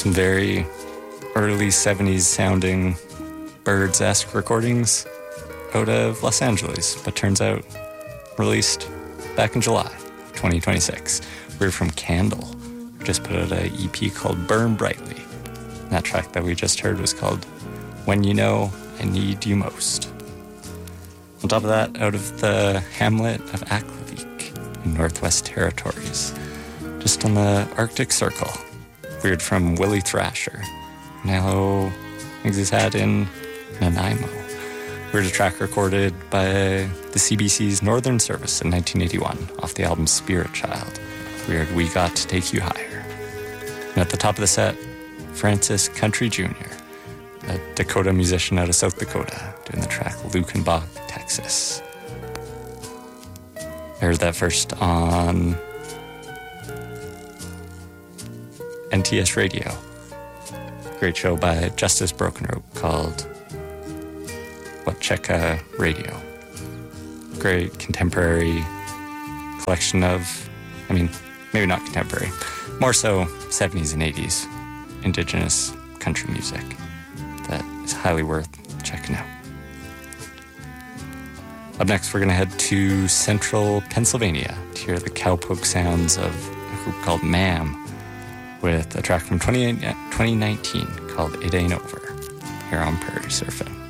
Some very early 70s sounding Birds-esque recordings out of Los Angeles, but turns out released back in July 2026. We're from Candle, who just put out an EP called Burn Brightly. And that track that we just heard was called When You Know I Need You Most. On top of that, out of the hamlet of Aklavik in Northwest Territories, just on the Arctic Circle, we heard from Willie Thrasher. Now, things he's had in Nanaimo. We heard a track recorded by the CBC's Northern Service in 1981 off the album Spirit Child. We heard We Got to Take You Higher. And at the top of the set, Francis Country Jr., a Dakota musician out of South Dakota, doing the track Lukenbach, Texas. I heard that first on NTS Radio. Great show by Justice Broken Rope called Wacheka Radio. Great contemporary collection of, maybe not contemporary, more so 70s and 80s indigenous country music that is highly worth checking out. Up next, we're going to head to central Pennsylvania to hear the cowpoke sounds of a group called MAM with a track from 2019 called It Ain't Over here on Prairie Surfing.